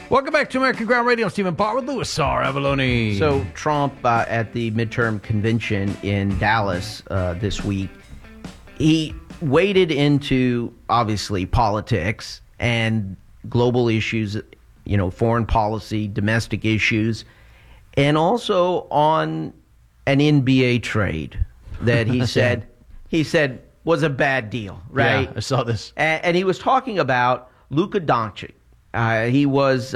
Welcome back to American Ground Radio. Stephen Parr with Louis R. Avalone. So Trump at the midterm convention in Dallas this week, he waded into, obviously, politics and global issues, foreign policy, domestic issues, and also on an NBA trade that he said was a bad deal, right? Yeah, I saw this. And he was talking about Luka Doncic. He was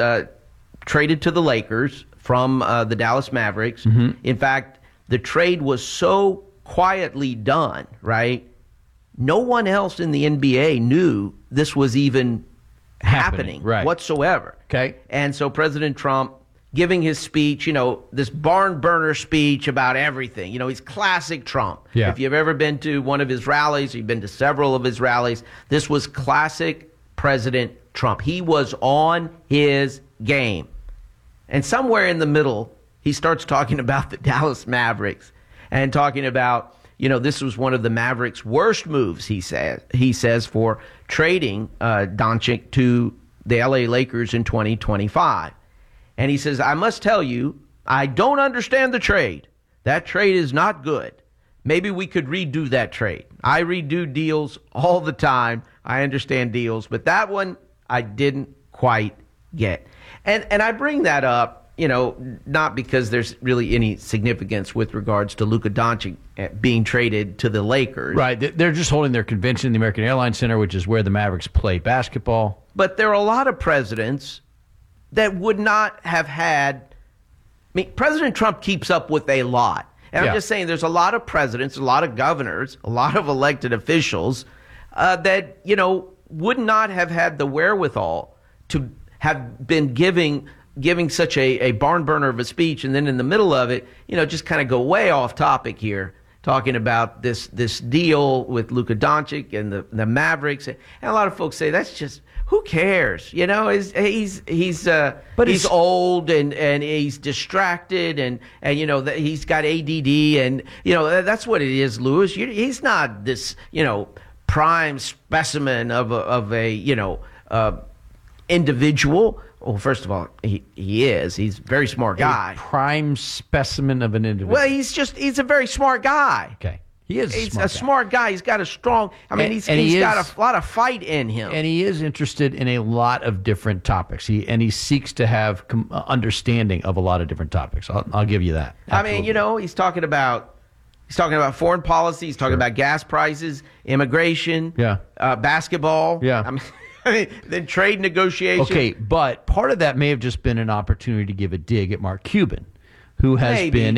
traded to the Lakers from the Dallas Mavericks. Mm-hmm. In fact, the trade was so quietly done, right? No one else in the NBA knew this was even happening right. whatsoever. Okay. And so President Trump giving his speech, this barn burner speech about everything. He's classic Trump. Yeah. If you've ever been to one of his rallies, you've been to several of his rallies, this was classic President Trump. He was on his game. And somewhere in the middle, he starts talking about the Dallas Mavericks and talking about, this was one of the Mavericks' worst moves, he says, for trading Doncic to the L.A. Lakers in 2025. And he says, I must tell you, I don't understand the trade. That trade is not good. Maybe we could redo that trade. I redo deals all the time. I understand deals, but that one I didn't quite get. And I bring that up, not because there's really any significance with regards to Luka Doncic being traded to the Lakers. Right. They're just holding their convention in the American Airlines Center, which is where the Mavericks play basketball. But there are a lot of presidents that would not have had. President Trump keeps up with a lot. And I'm just saying there's a lot of presidents, a lot of governors, a lot of elected officials that, would not have had the wherewithal to have been giving such a barn burner of a speech, and then in the middle of it, just kind of go way off topic here, talking about this deal with Luka Doncic and the Mavericks. And a lot of folks say that's just, who cares? He's old and he's distracted and he's got ADD and that's what it is, Louis. He's not this prime specimen of a individual. Well, first of all, he is. He's a very smart guy. A prime specimen of an individual. Well, he's a very smart guy. Okay. He's a smart guy. He's got a strong, he's got a lot of fight in him. And he is interested in a lot of different topics. He seeks to have understanding of a lot of different topics. I'll give you that. Absolutely. He's talking about foreign policy. He's talking about gas prices, immigration, basketball. Yeah. Then trade negotiations. Okay, but part of that may have just been an opportunity to give a dig at Mark Cuban, who has been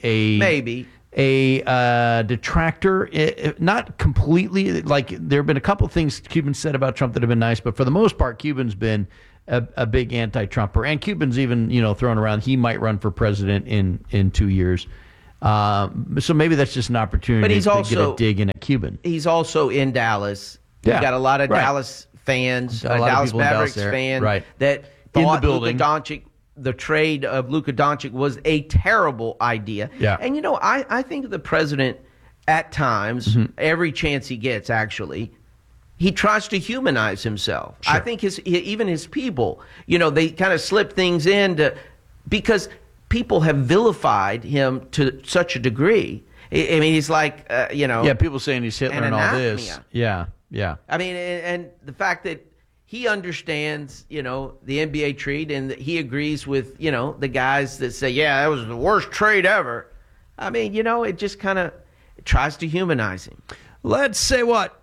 a detractor, not completely. Like, there have been a couple things Cuban said about Trump that have been nice, but for the most part, Cuban's been a big anti-Trumper. And Cuban's even, thrown around he might run for president in 2 years. So maybe that's just an opportunity to get a dig in at Cuban. He's also in Dallas. Yeah. You've got a lot of Dallas fans, Dallas Mavericks fans that thought Luka Doncic, the trade of Luka Doncic was a terrible idea. Yeah. And, I think the president at times, every chance he gets, actually, he tries to humanize himself. Sure. I think even his people, they kind of slip things in because people have vilified him to such a degree. He's like, Yeah, people saying he's Hitler and all this. Yeah. And the fact that he understands, the NBA trade, and that he agrees with, the guys that say, yeah, that was the worst trade ever. It just kind of tries to humanize him. Let's say what?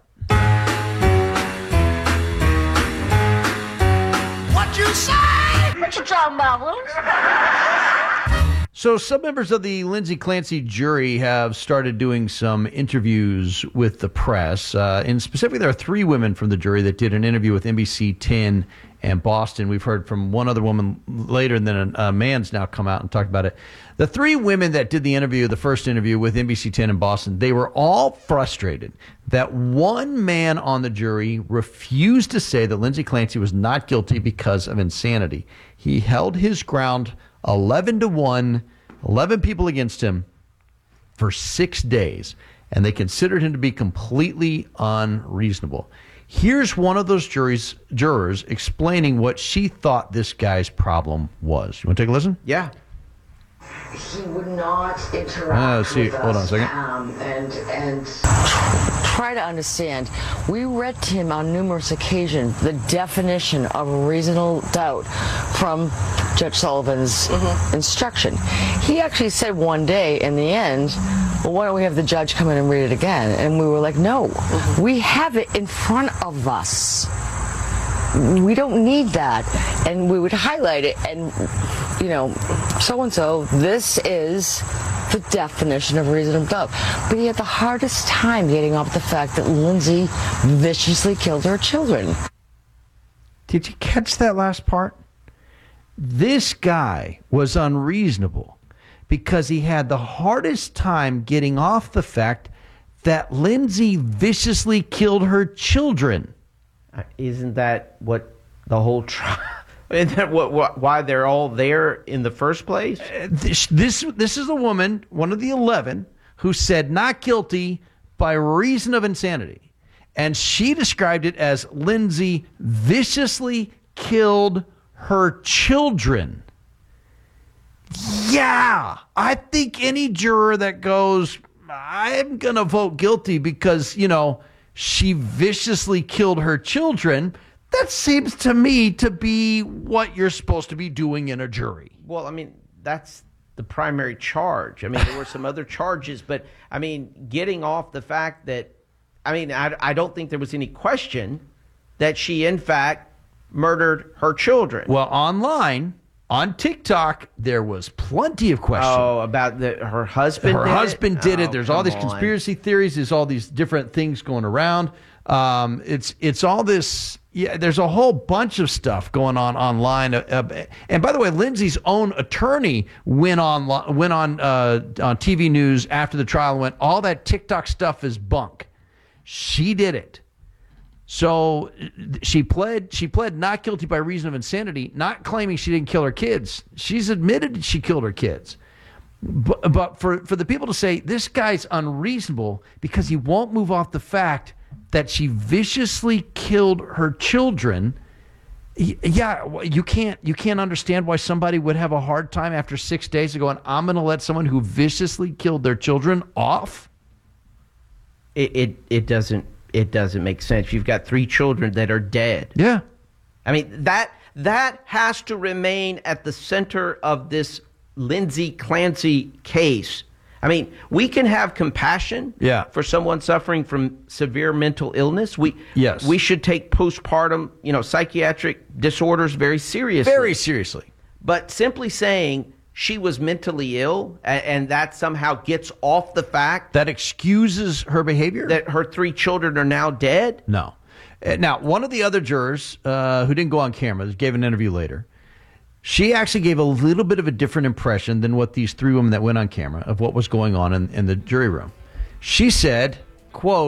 What you say? What you talking about, Louis? So some members of the Lindsay Clancy jury have started doing some interviews with the press. And specifically, there are three women from the jury that did an interview with NBC 10 and Boston. We've heard from one other woman later, and then a man's now come out and talked about it. The three women that did the first interview with NBC 10 in Boston, they were all frustrated that one man on the jury refused to say that Lindsay Clancy was not guilty because of insanity. He held his ground 11-1, 11 people against him for 6 days, and they considered him to be completely unreasonable. Here's one of those jurors explaining what she thought this guy's problem was. You want to take a listen? Yeah. He would not interact with us. Hold on a second. And try to understand. We read to him on numerous occasions the definition of reasonable doubt from Judge Sullivan's instruction. He actually said one day in the end, well, why don't we have the judge come in and read it again? And we were like, no, we have it in front of us. We don't need that. And we would highlight it and, you know, so-and-so, this is the definition of reasonable doubt. But he had the hardest time getting off the fact that Lindsay viciously killed her children. Did you catch that last part? This guy was unreasonable because he had the hardest time getting off the fact that Lindsay viciously killed her children. Isn't that what the whole trial? Isn't that why they're all there in the first place? This is a woman, one of the 11, who said not guilty by reason of insanity. And she described it as Lindsay viciously killed her children. Yeah, I think any juror that goes, I'm going to vote guilty because, you know, she viciously killed her children, that seems to me to be what you're supposed to be doing in a jury. Well, I mean, that's the primary charge. I mean, there were some other charges, but, I mean, getting off the fact that, I mean, I don't think there was any question that she, in fact, murdered her children. Well, online, on TikTok, there was plenty of questions. Oh, about her husband Her did husband did it. There's all these come on. conspiracy theories. There's all these different things going around. It's all this. Yeah, there's a whole bunch of stuff going on online. And by the way, Lindsay's own attorney went on TV news after the trial and went, all that TikTok stuff is bunk. She did it. So she pled not guilty by reason of insanity, not claiming she didn't kill her kids. She's admitted she killed her kids. But for the people to say this guy's unreasonable because he won't move off the fact that she viciously killed her children, yeah, you can't understand why somebody would have a hard time after 6 days of going, I'm going to let someone who viciously killed their children off. It doesn't make sense. You've got 3 children that are dead. Yeah. I mean, that has to remain at the center of this Lindsay Clancy case. I mean, we can have compassion for someone suffering from severe mental illness. We should take postpartum, psychiatric disorders very seriously. Very seriously. But simply saying she was mentally ill and that somehow gets off the fact that excuses her behavior, that her 3 children are now dead. No. Now, one of the other jurors who didn't go on camera gave an interview later. She actually gave a little bit of a different impression than what these 3 women that went on camera of what was going on in the jury room. She said, quote,